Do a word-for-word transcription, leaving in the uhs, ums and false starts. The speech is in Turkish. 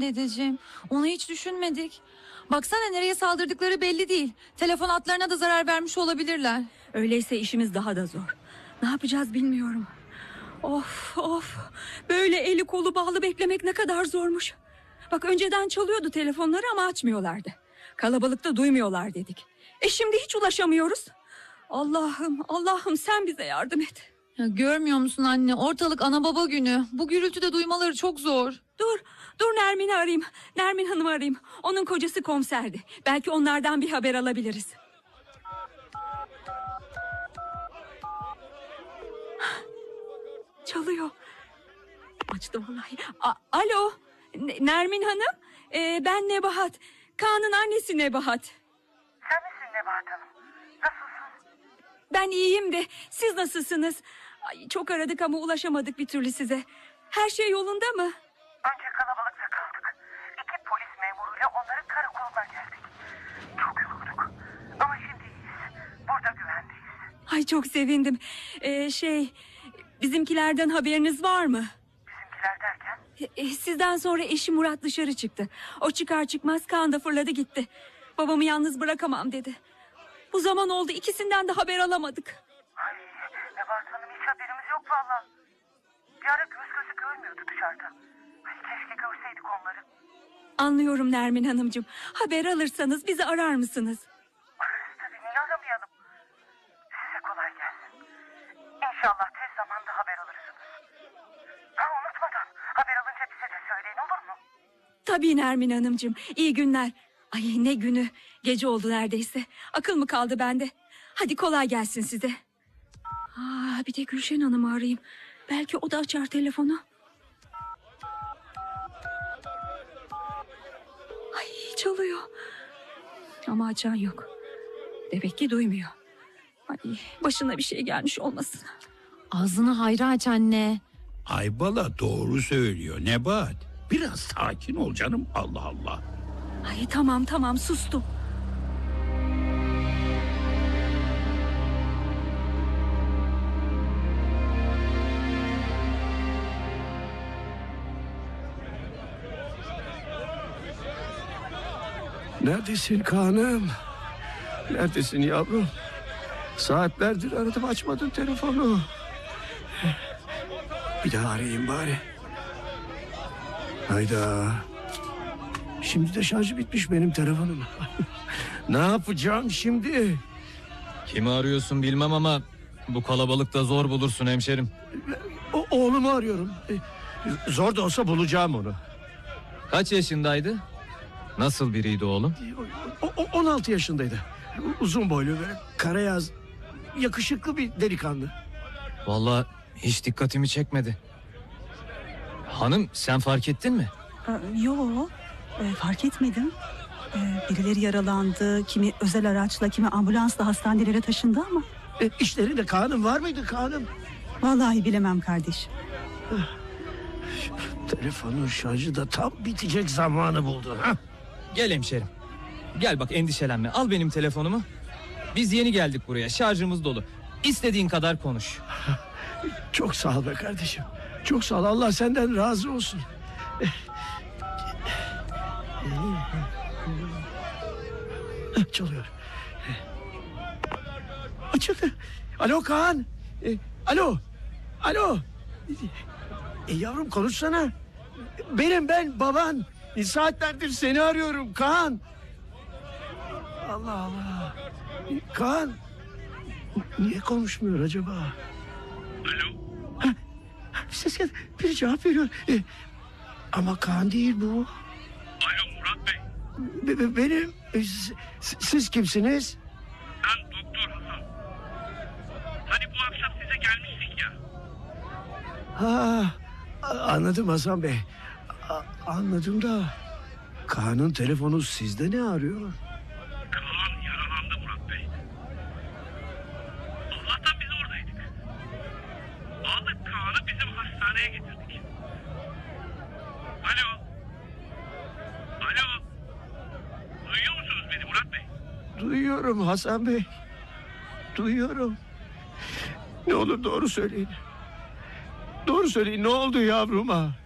haklısın dedeciğim. Onu hiç düşünmedik. Baksana nereye saldırdıkları belli değil. Telefon hatlarına da zarar vermiş olabilirler. Öyleyse işimiz daha da zor. Ne yapacağız bilmiyorum. Of of. Böyle eli kolu bağlı beklemek ne kadar zormuş. Bak önceden çalıyordu telefonları ama açmıyorlardı. Kalabalıkta duymuyorlar dedik. E şimdi hiç ulaşamıyoruz. Allah'ım Allah'ım sen bize yardım et. Ya görmüyor musun anne? Ortalık ana baba günü. Bu gürültüde duymaları çok zor. Dur dur Nermin'i arayayım. Nermin Hanım'ı arayayım. Onun kocası komiserdi. Belki onlardan bir haber alabiliriz. Çalıyor. Açtı vallahi. A- Alo N- Nermin Hanım. Ee, ben Nebahat. Kaan'ın annesi Nebahat. Sen misin Nebahat Hanım? Nasılsın? Ben iyiyim de siz nasılsınız? Ay, çok aradık ama ulaşamadık bir türlü size. Her şey yolunda mı? Önce kalabalıkta kaldık. İki polis memuruyla onların karakoluna geldik. Çok yorulduk. Ama şimdi iyiyiz. Burada güvendeyiz. Ay çok sevindim. Ee, şey bizimkilerden haberiniz var mı? Bizimkiler derken? E, Sizden sonra eşi Murat dışarı çıktı. O çıkar çıkmaz Kaan da fırladı gitti. Babamı yalnız bırakamam dedi. Bu zaman oldu ikisinden de haber alamadık. Ay Nebahat Hanım hiç haberimiz yok valla. Bir ara göz gözü görmüyordu dışarıda. Ay, keşke görseydik onları. Anlıyorum Nermin Hanımcığım. Haber alırsanız bizi arar mısınız? Ararız tabii, niye aramayalım? Size kolay gelsin. İnşallah tez zamanda haber alırsınız. Ha unutmadan haber alınca bize de söyleyin, olur mu? Tabii Nermin Hanımcığım. İyi günler. Ay ne günü. Gece oldu neredeyse. Akıl mı kaldı bende? Hadi kolay gelsin size. Aa, bir de Gülşen Hanım'ı arayayım. Belki o da açar telefonu. Ay çalıyor. Ama açan yok. Demek ki duymuyor. Ay başına bir şey gelmiş olmasın. Ağzını hayra aç anne. Aybala doğru söylüyor Nebahat. Biraz sakin ol canım, Allah Allah. Ay tamam tamam sustum. Neredesin Kaan'ım? Neredesin yavrum? Saatlerdir aradım, açmadın telefonu. Bir daha arayayım bari. Hayda. Şimdi de şarjı bitmiş benim telefonum. Ne yapacağım şimdi? Kimi arıyorsun bilmem ama bu kalabalıkta zor bulursun hemşerim. O, oğlumu arıyorum. Zor da olsa bulacağım onu. Kaç yaşındaydı? Nasıl biriydi oğlum? O, o, on altı yaşındaydı. Uzun boylu, böyle karayaz, yakışıklı bir delikanlı. Vallahi hiç dikkatimi çekmedi. Hanım sen fark ettin mi? Yok, e, fark etmedim. E, birileri yaralandı, kimi özel araçla, kimi ambulansla hastanelere taşındı ama. E, işlerinde Kaan'ım var mıydı Kaan'ım? Vallahi bilemem kardeş. Telefonun şarjı da tam bitecek zamanı buldu. Ha? Gel hemşerim. Gel bak endişelenme. Al benim telefonumu. Biz yeni geldik buraya. Şarjımız dolu. İstediğin kadar konuş. Çok sağ ol be kardeşim. Çok sağ ol. Allah senden razı olsun. Çalıyor. Açıldı. Alo Kaan. E, alo. Alo. E, yavrum konuşsana. Benim ben baban. E, saatlerdir seni arıyorum Kaan. Allah Allah. E, Kaan. Niye konuşmuyor acaba? Alo. Ha, ses geldi. Biri cevap veriyor. E, ama Kaan değil bu. Alo Murat Bey. Be- be- benim. E, siz, siz kimsiniz? Ben Doktor Hasan. Hani bu akşam size gelmiştik ya. Ha, anladım Hasan Bey. A- anladım da Kaan'ın telefonu sizde ne arıyor? Kaan yaralandı Murat Bey. Allah'tan biz oradaydık. Aldık Kaan'ı bizim hastaneye getirdik. Alo. Alo. Duyuyor musunuz beni Murat Bey? Duyuyorum Hasan Bey. Duyuyorum. Ne olur doğru söyleyin. Doğru söyleyin, ne oldu yavruma?